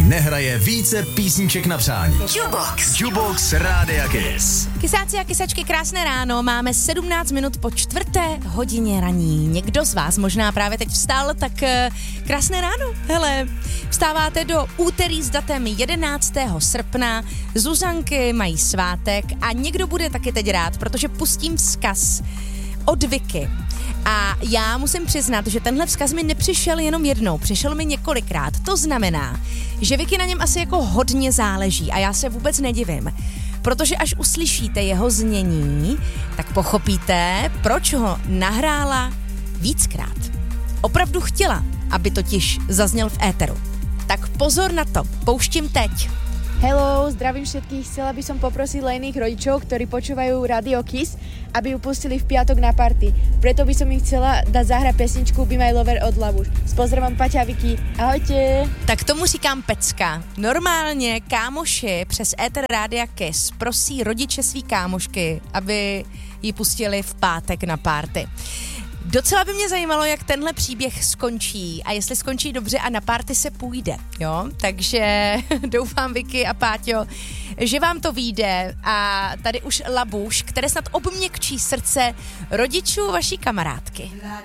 nehraje více písniček na přání. Jukebox Rádia Kiss. Kysáci a kysačky, krásné ráno, máme 17 minut po 4:00 raní. Někdo z vás možná právě teď vstal, tak krásné ráno. Hele, vstáváte do úterý s datem 11. srpna, Zuzanky mají svátek a někdo bude taky teď rád, protože pustím vzkaz od Vicky. A já musím přiznat, že tenhle vzkaz mi nepřišel jenom jednou, přišel mi několikrát. To znamená, že Vicky na něm asi jako hodně záleží a já se vůbec nedivím. Protože až uslyšíte jeho znění, tak pochopíte, proč ho nahrála víckrát. Opravdu chtěla, aby totiž zazněl v éteru. Tak pozor na to, pouštím teď. Hello, zdravím všetkých. Chcela by som poprosiť lených rodičov, ktorí počúvajú Radio Kiss, aby ju pustili v piatok na party. Preto by som im chcela dať zahrať pesničku Be My Lover od Labuš. S pozdravom, Paťa a Vicky. Ahojte. Tak tomu říkám pecka. Normálně kámoši přes éter Rádia Kiss prosí rodiče svý kámošky, aby ji pustili v pátek na party. Docela by mě zajímalo, jak tenhle příběh skončí a jestli skončí dobře a na party se půjde, jo? Takže doufám, Vicky a Páťo, že vám to vyjde a tady už Labuš, které snad obměkčí srdce rodičů vaší kamarádky.